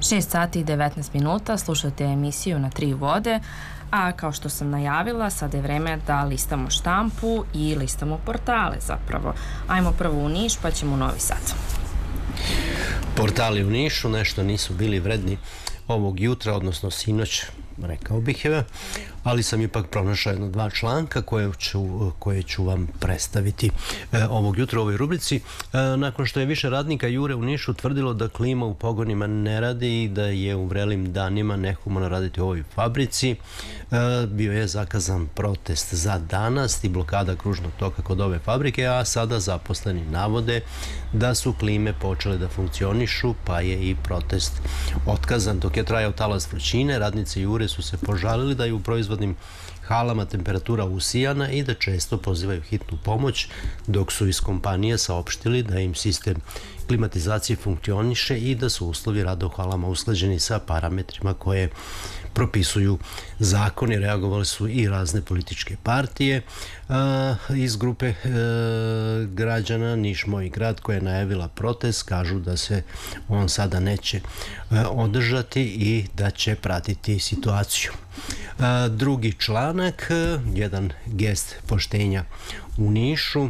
6 sati i 19 minuta, slušate emisiju Na tri vode, a kao što sam najavila, sada je vreme da listamo štampu i listamo portale zapravo. Ajmo prvo u Niš, pa ćemo u Novi Sad. Portali u Nišu nešto nisu bili vredni ovog jutra, odnosno sinoć, rekao bih, ali sam ipak pronašao dva članka koje ću vam predstaviti ovog jutra u ovoj rubrici. Nakon što je više radnika Jure u Nišu tvrdilo da klima u pogonima ne radi i da je u vrelim danima nehumano raditi u ovoj fabrici, bio je zakazan protest za danas i blokada kružnog toka kod ove fabrike, a sada zaposleni navode da su klime počele da funkcionišu, pa je i protest otkazan. Dok je trajao talas vrućine, radnice Jure su se požalili da je u proizvodnim halama temperatura usijana i da često pozivaju hitnu pomoć, dok su iz kompanije saopštili da im sistem klimatizacije funkcioniše i da su uslovi rada u halama usklađeni sa parametrima koje propisuju zakoni. Reagovali su i razne političke partije iz grupe građana Niš moj grad, koja je najavila protest. Kažu da se on sada neće održati i da će pratiti situaciju. Drugi članak, jedan gest poštenja u Nišu.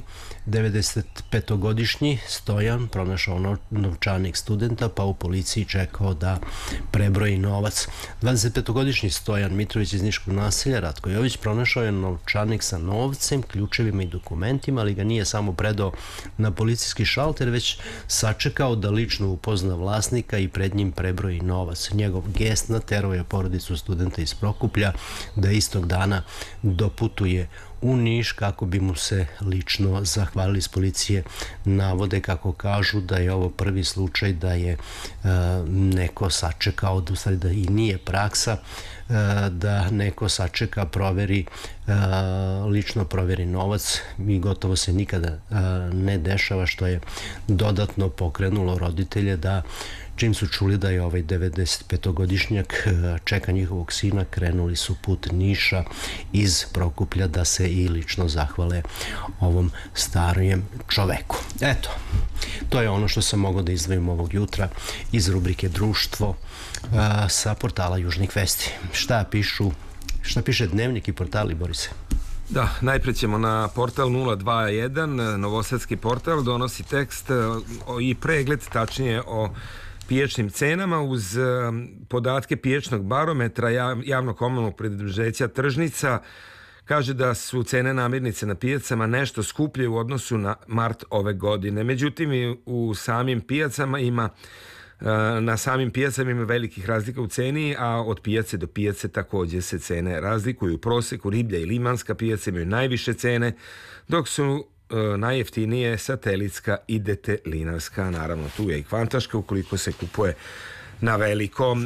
95-godišnji Stojan pronašao novčanik studenta, pa u policiji čekao da prebroji novac. 25-godišnji Stojan Mitrović iz Niškog naselja Ratko Jović pronašao je novčanik sa novcem, ključevima i dokumentima, ali ga nije samo predao na policijski šalter, već sačekao da lično upozna vlasnika i pred njim prebroji novac. Njegov gest naterao je porodicu studenta iz Prokuplja da istog dana doputuje u Niš kako bi mu se lično zahvalili. Iz policije navode kako kažu da je ovo prvi slučaj da je neko sačekao, u stvari da i nije praksa da neko sačeka, proveri, lično proveri novac i gotovo se nikada ne dešava, što je dodatno pokrenulo roditelje da čim su čuli da je ovaj 95-godišnjak čeka njihovog sina, krenuli su put Niša iz Prokuplja da se i lično zahvale ovom starijem čoveku. Eto, to je ono što sam mogao da izdvojim ovog jutra iz rubrike Društvo sa portala Južnih vesti. Šta piše Dnevnik i portali, Borise? Da, najpre ćemo na portal 021, novosadski portal, donosi tekst i pregled, tačnije o pijačnim cenama uz podatke pijačnog barometra javnog komunalnog preduzeća Tržnica. Kaže da su cene namirnice na pijacama nešto skuplje u odnosu na mart ove godine. Međutim, i u samim pijacama na samim pijacama ima velikih razlika u ceni, a od pijace do pijace također se cene razlikuju. U proseku riblja i limanska pijaca imaju najviše cene, dok su najjeftinije satelitska i detelinarska. Naravno, tu je i kvantaška ukoliko se kupuje na veliko.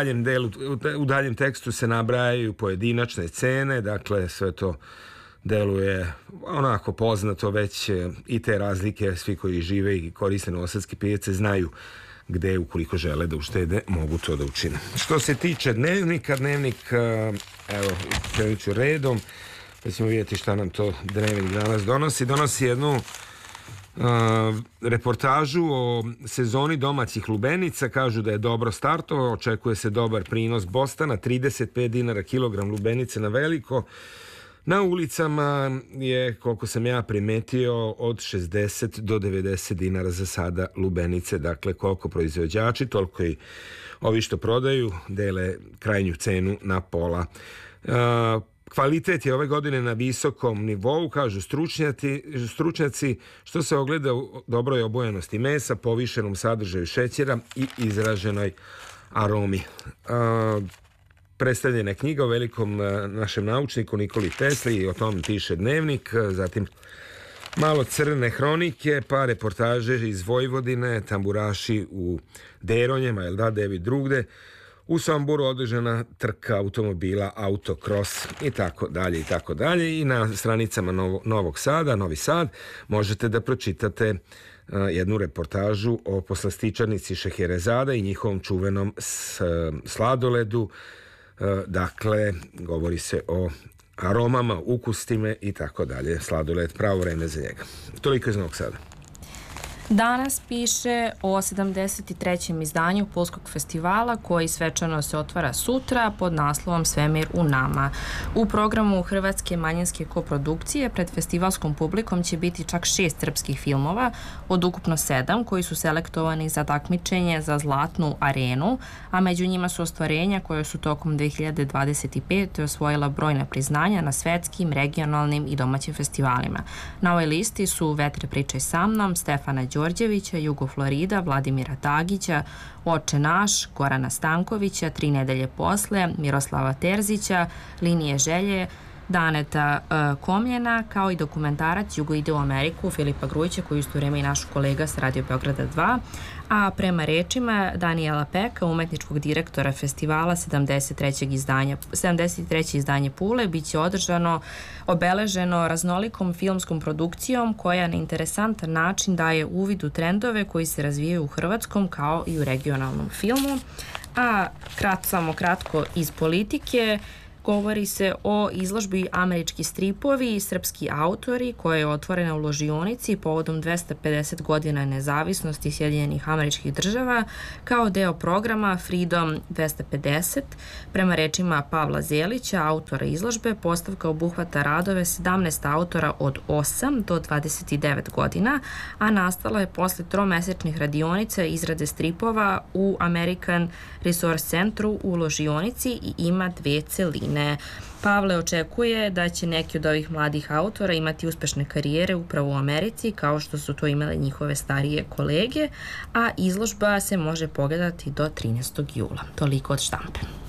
U daljem tekstu se nabrajaju pojedinačne cene, dakle sve to deluje onako poznato već, i te razlike svi koji žive i koriste novosadske pijace znaju gde, ukoliko žele da uštede, mogu to da učine. Što se tiče dnevnika, evo, krenut ću redom, pa ćemo vidjeti šta nam to Dnevnik danas donosi. Donosi jednu reportažu o sezoni domaćih lubenica. Kažu da je dobro startovao, očekuje se dobar prinos Bostana, 35 dinara kilogram lubenice na veliko. Na ulicama je, koliko sam ja primetio, od 60 do 90 dinara za sada lubenice. Dakle, koliko proizvođači, toliko i ovi što prodaju dele krajnju cenu na pola. Kvalitet je ove godine na visokom nivou, kažu stručnjaci, što se ogleda u dobroj obojenosti mesa, povišenom sadržaju šećera i izraženoj aromi. Predstavljena je knjiga o velikom našem naučniku Nikoli Tesli i o tom piše Dnevnik, zatim malo crne hronike, pa reportaže iz Vojvodine, tamburaši u Deronjema, devi drugde, u Somboru održana trka automobila Autocross i tako dalje i tako dalje. I na stranicama Novog Sada, Novi Sad, možete da pročitate jednu reportažu o poslastičarnici Šeherezada i njihovom čuvenom sladoledu. Dakle, govori se o aromama, ukustima i tako dalje. Sladoled, pravo vreme za njega. Toliko iz Novog Sada. Danas piše o 73. izdanju Pulskog festivala koji svečano se otvara sutra pod naslovom Svemir u nama. U programu hrvatske manjinske koprodukcije pred festivalskom publikom će biti čak 6 srpskih filmova od ukupno 7 koji su selektovani za takmičenje za Zlatnu arenu, a među njima su ostvarenja koje su tokom 2025. osvojila brojna priznanja na svetskim, regionalnim i domaćim festivalima. Na ovoj listi su Vetre pričaj sa mnom, Stefana Đorđevića, Jugo Florida, Vladimira Tagića, Oče naš, Gorana Stankovića, 3 nedelje posle, Miroslava Terzića, Linije želje, Daneta Komljena, kao i dokumentarac Jugo ide u Ameriku Filipa Grujića, koji je isto vreme i naš kolega sa Radio Beograda 2, a prema rečima Danijela Peka, umetničkog direktora festivala 73. izdanje Pule, bit će obeleženo raznolikom filmskom produkcijom koja na interesantan način daje uvid u trendove koji se razvijaju u hrvatskom kao i u regionalnom filmu. A samo kratko iz politike, govori se o izložbi Američki stripovi i srpski autori koja je otvorena u ložionici povodom 250 godina nezavisnosti Sjedinjenih Američkih Država kao deo programa Freedom 250. Prema rečima Pavla Zelića, autora izložbe, postavka obuhvata radove 17 autora od 8 do 29 godina, a nastala je posle tromesečnih radionica izrade stripova u American Resource Centru u ložionici i ima 2 celine. Pavle očekuje da će neki od ovih mladih autora imati uspešne karijere upravo u Americi, kao što su to imale njihove starije kolege, a izložba se može pogledati do 13. jula. Toliko od štampe.